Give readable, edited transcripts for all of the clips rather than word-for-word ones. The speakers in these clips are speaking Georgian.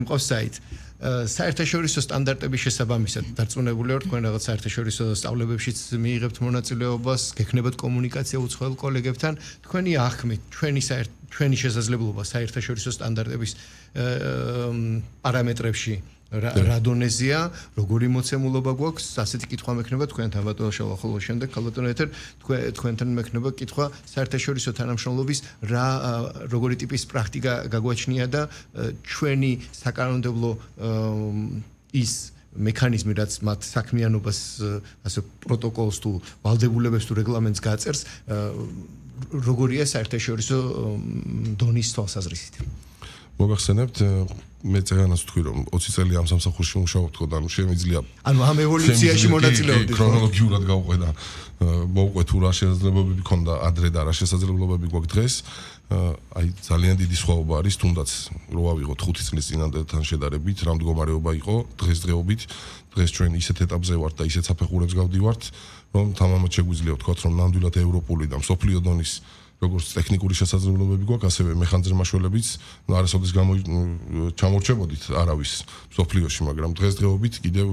მყავს საით საერთაშორისო სტანდარტების შესაბამისად დარწმუნებული ვარ თქვენ რაღაც საერთაშორისო სწავლებებშიც მიიღებთ მონაწილეობას, გექნებათ კომუნიკაცია უცხოელ კოლეგებთან, თქვენი ახმით, ჩვენი შესაძლებლობა საერთაშორისო სტანდარტების პარამეტრებში რა დონეზეა, როგორი მოცემულობა გვაქვს, ასეთი კითხვა მექნება თქვენთან ბატონო შალახოლო შემდეგ ქალბატონო ეთერ თქვენთან მექნება კითხვა საერთაშორისო თანამშრომლობის როგორი ტიპის პრაქტიკა გაგვაჩნია და ჩვენი საკანონმდებლო ის მექანიზმი რაც მათ საქმიანობას ასე პროტოკოლს თუ ვალდებულებებს თუ რეგლამენტს გაწერს როგორია საერთაშორისო დონის თვალსაზრისით მოგახსენებთ მე წერანას ვთქვი რომ 20 წელი ამ სამსახურში მუშაობთ ხო და შემიძლია ანუ ამ ევოლუციაში მონაწილეობდით ქრონოლოგიურად გავყვე და მოვყვე თუ რა შესაძლებლობები ქონდა ადრე და რა შესაძლებლობები გვაქვს დღეს აი ძალიან დიდი სხვაობა არის თუნდაც რო ავიღოთ 5 წლის წინანდელთან შედარებით რა მდგომარეობა იყო დღესდღეობით დღეს ჩვენ ისეთ ეტაპზე ვართ და ისეთ საფეხურებს გავდივართ რომ თამამად შეგვიძლია ვთქვათ რომ ნამდვილად ევროპული და მსოფლიო დონის როგორც ტექნიკური შესაძლებლობები გვაქვს, ასევე მეხანძრემაშველებიც არასოდეს ჩამორჩებოდით არავის სოფლიოში, მაგრამ დღესდღეობით კიდევ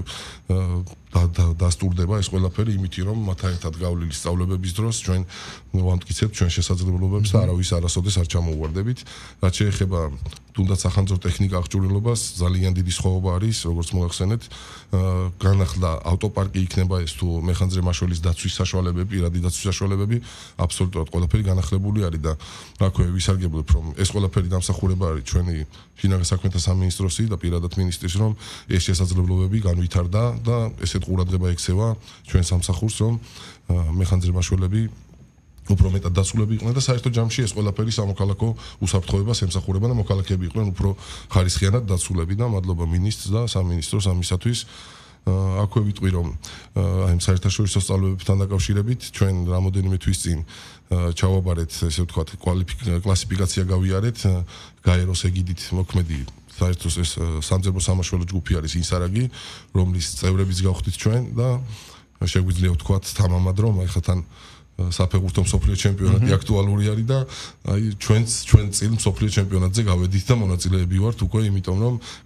დასტურდება ეს ყველაფერი იმითი, რომ მათთან ერთად გავლილი სწავლებების დროს ჩვენ ვამტკიცებთ ჩვენ შესაძლებლობებს და არავის არასოდეს არ ჩამოუვარდებით. რაც შეეხება თუნდაც სახანძრო ტექნიკა აღჭურვილობას, ძალიან დიდი სხვაობა არის, როგორც მოახსენეთ, განახლა ავტოპარკი იქნება ეს თუ მეხანძრემაშველის დაცვის საშუალებები, პირადი დაცვის საშუალებები, აბსოლუტურად ყველაფერი განახლებული არის და აქვე ვისარგებლებ, რომ ეს ყველაფერი დამსახურება არის ჩვენი შინაგან საქმეთა სამინისტროსი და პირადად მინისტრის, რომ ეს შესაძლებლობები განვითარდა და ესეთ ყურადღება ექცევა ჩვენ სამსახურს, რომ მეხანძრემაშველები უფრო მეტად დაცულები იყვნენ და საერთო ჯამში ეს ყველაფერი სამოქალაქო უსაფრთხოებას ემსახურება და მოქალაქეები იყვნენ უფრო ხარისხიანად დაცულები და მადლობა მინისტრს და სამინისტროს ამისათვის აქვე ვიტყვი რომ აი საერთაშორისო სწავლებებთან დაკავშირებით ჩვენ რამოდენიმე თვის წინ ჩავაბარეთ ესე ვთქვათ კლასიფიკაცია გავიარეთ გაეროს ეგიდით მოქმედი საერთო ეს სამძებო სამაშველო ჯგუფი არის ინსარაგი რომლის წევრებიც გავხდით ჩვენ და შეგვიძლია ვთქვათ თამამად რომ აი ხათან საფეხბურთო მსოფლიო ჩემპიონატი აქტუალური არის და აი ჩვენ წინ მსოფლიო ჩემპიონატზე გავედით და მონაწილეები ვართ უკვე იმიტომ რომ